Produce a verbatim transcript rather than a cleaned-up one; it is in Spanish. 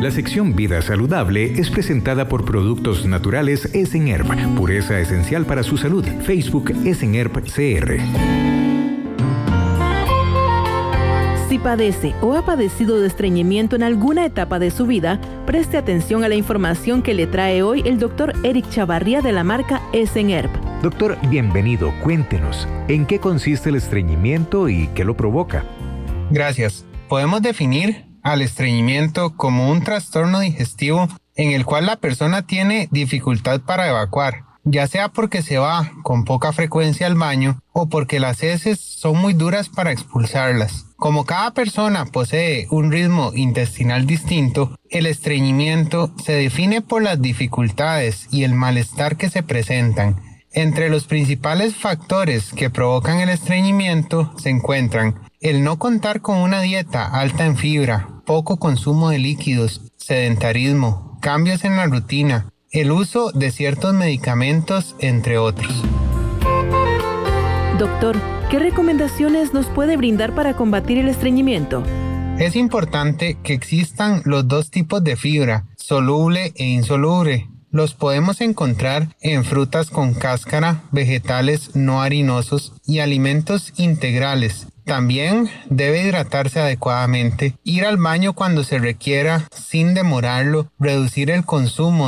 La sección Vida Saludable es presentada por Productos Naturales Esenherb, pureza esencial para su salud. Facebook Esenherb C R. Si padece o ha padecido de estreñimiento en alguna etapa de su vida, preste atención a la información que le trae hoy el doctor Eric Chavarría de la marca Esenherb. Doctor, bienvenido. Cuéntenos, ¿en qué consiste el estreñimiento y qué lo provoca? Gracias. Podemos definir al estreñimiento como un trastorno digestivo en el cual la persona tiene dificultad para evacuar, ya sea porque se va con poca frecuencia al baño o porque las heces son muy duras para expulsarlas. Como cada persona posee un ritmo intestinal distinto, el estreñimiento se define por las dificultades y el malestar que se presentan. Entre los principales factores que provocan el estreñimiento se encuentran el no contar con una dieta alta en fibra, poco consumo de líquidos, sedentarismo, cambios en la rutina, el uso de ciertos medicamentos, entre otros. Doctor, ¿qué recomendaciones nos puede brindar para combatir el estreñimiento? Es importante que existan los dos tipos de fibra, soluble e insoluble. Los podemos encontrar en frutas con cáscara, vegetales no harinosos y alimentos integrales. También debe hidratarse adecuadamente, ir al baño cuando se requiera sin demorarlo, reducir el consumo